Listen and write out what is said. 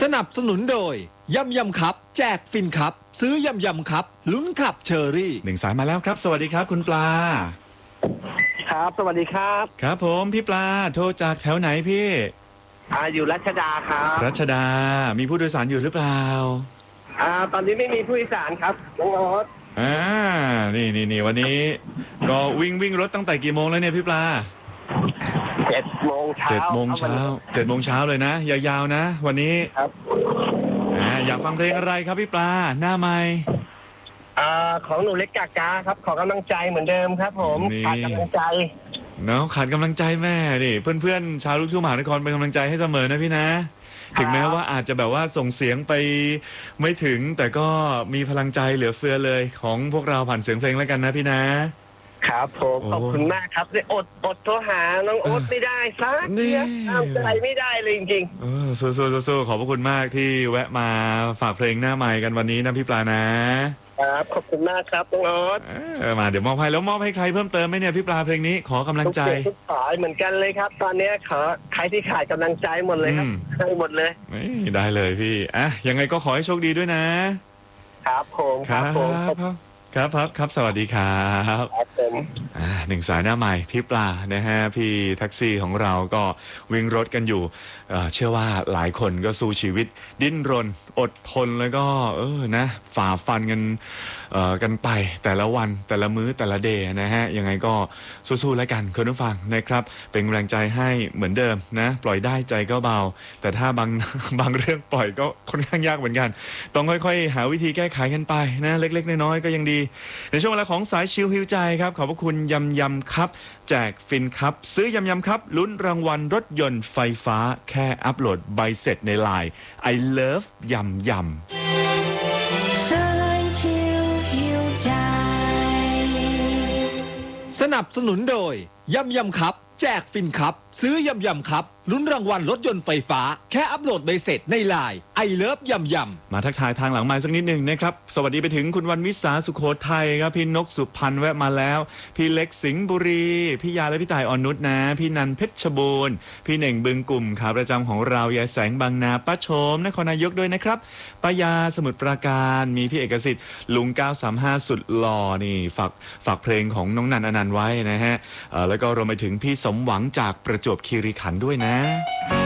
นับสนุนโดยยำยำครับแจกฟินครับซื้อยำยำครับลุ้นขับเชอรี่หนึ่งสายมาแล้วครับสวัสดีครับคุณปลาครับสวัสดีครับครับผมพี่ปลาโทรจากแถวไหนพี่อยู่รัชดาครับรัชดามีผู้โดยสารอยู่หรือเปล่าตอนนี้ไม่มีผู้โดยสารครับน้องโอ๊ตนี่วันนี้ก็วิ่งรถตั้งแต่กี่โมงแล้วเนี่ยพี่ปลา 7 โมงเช้า 7 โมงเช้าเลยนะยาวๆนะวันนี้ครับอยากฟังเพลงอะไรครับพี่ปลาหน้าไมค์ของหนูเล็กกากาครับขอกำลังใจเหมือนเดิมครับผมขาดกำลังใจเนาะขาดกำลังใจแม่ดิเพื่อนๆชาวลูกทุ่งมหานครเป็นกำลังใจให้เสมอนะพี่นะถึงแม้ว่าอาจจะแบบว่าส่งเสียงไปไม่ถึงแต่ก็มีพลังใจเหลือเฟือเลยของพวกเราผ่านเสียงเพลงแล้วกันนะพี่นะครับผมขอบคุณมากครับอดโทรหาน้องโอ๊ตไม่ได้ซักเดียวทำใจไม่ได้เลยจริงๆสู้ขอบพระคุณมากที่แวะมาฝากเพลงหน้าไมค์กันวันนี้นะพี่ปลานะครับขอบคุณมากครับน้องโอ๊ตมาเดี๋ยวมอบให้แล้วมอบให้ใครเพิ่มเติมไหมเนี่ยพี่ปลาเพลงนี้ขอกำลังใจทุกฝ่ายเหมือนกันเลยครับตอนนี้ขอใครที่ขาดกำลังใจหมดเลยครับให้หมดเลยได้เลยพี่ยังไงก็ขอให้โชคดีด้วยนะครับผมครับสวัสดีครับหนึ่งสายหน้าใหม่พี่ปลานะฮะพี่แท็กซี่ของเราก็วิ่งรถกันอยู่เชื่อว่าหลายคนก็สู้ชีวิตดิ้นรนอดทนแล้วก็นะฝ่าฟันกันไปแต่ละวันแต่ละมื้อแต่ละเดย์นะฮะยังไงก็สู้ๆแล้วกันคุณผู้ฟังนะครับเป็นกำลังใจให้เหมือนเดิมนะปล่อยได้ใจก็เบาแต่ถ้าบางเรื่องปล่อยก็ค่อนข้างยากเหมือนกันต้องค่อยๆหาวิธีแก้ไขกันไปนะเล็กๆน้อยๆก็ยังดีในช่วงเวลาของสายชิลฮิวใจครับขอบพระคุณยำครับแจกฟินครับซื้อยำครับลุ้นรางวัลรถยนต์ไฟฟ้าแค่อัปโหลดใบเสร็จในไลน์ I love ยำสายชิลฮิวใจสนับสนุนโดยยำครับแจกฟินครับซื้อยำครับลุ้นรางวัลรถยนต์ไฟฟ้าแค่อัปโหลดใบเสร็จในไลน์ I love ยำมาทักทายทางหลังไมค์สักนิดหนึ่งนะครับสวัสดีไปถึงคุณวันวิสาสุโขทัยครับพี่นกสุพรรณแวะมาแล้วพี่เล็กสิงห์บุรีพี่ยาและพี่ต่ายอ่อนนุชนะพี่นันเพชรบูรณ์พี่เหน่งบึงกลุ่มขาประจำของเรายายแสงบางนาป้าโชมนครนายกด้วยนะครับป้ายาสมุทรปราการมีพี่เอกสิทธิ์ลุง935สุดหล่อนี่ฝากเพลงของน้องนันอนันต์ไว้นะฮะแล้วก็รวมไปถึงพี่สมหวังจากประจวบคีรีขันธ์ด้วยนะ